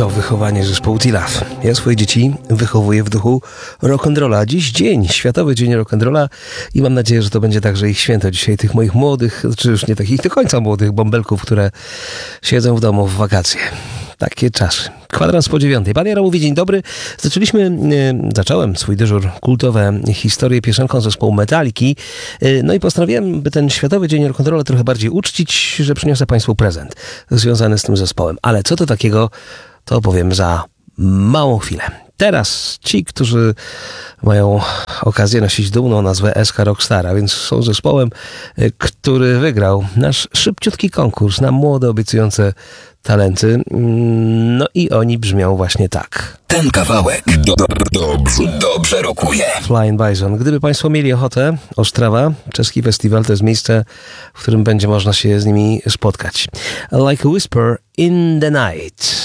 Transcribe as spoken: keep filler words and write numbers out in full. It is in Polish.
to wychowanie zespołu T-Love. Ja swoje dzieci wychowuję w duchu rock'n'rolla. Dziś dzień, Światowy Dzień Rock'n'Rolla i mam nadzieję, że to będzie także ich święto dzisiaj, tych moich młodych, czy już nie takich do końca młodych bąbelków, które siedzą w domu w wakacje. Takie czasy. Kwadrans po dziewiątej. Pan Jaromówi, dzień dobry. Zaczęliśmy, yy, zacząłem swój dyżur kultowe historie piosenką zespołu Metaliki. Yy, no i postanowiłem, by ten Światowy Dzień Rock'n'Rolla trochę bardziej uczcić, że przyniosę Państwu prezent związany z tym zespołem. Ale co to takiego, to opowiem za małą chwilę. Teraz ci, którzy mają okazję nosić dumną nazwę S K Rockstar, a więc są zespołem, który wygrał nasz szybciutki konkurs na młode, obiecujące talenty. No i oni brzmią właśnie tak. Ten kawałek do, do, dobrze, dobrze rokuje. Flying Bison. Gdyby Państwo mieli ochotę, Ostrawa, czeski festiwal, to jest miejsce, w którym będzie można się z nimi spotkać. Like a Whisper in the Night.